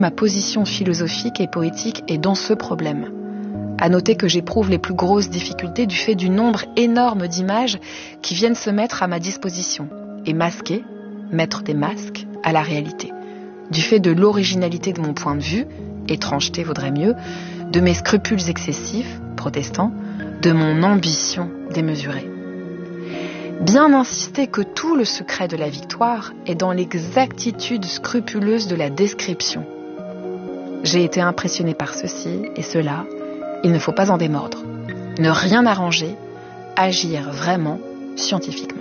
Ma position philosophique et poétique est dans ce problème. À noter que j'éprouve les plus grosses difficultés du fait du nombre énorme d'images qui viennent se mettre à ma disposition et masquer, mettre des masques à la réalité. Du fait de l'originalité de mon point de vue, étrangeté vaudrait mieux, de mes scrupules excessifs, protestants, de mon ambition démesurée. Bien insister que tout le secret de la victoire est dans l'exactitude scrupuleuse de la description. J'ai été impressionnée par ceci et cela, il ne faut pas en démordre. Ne rien arranger, agir vraiment scientifiquement.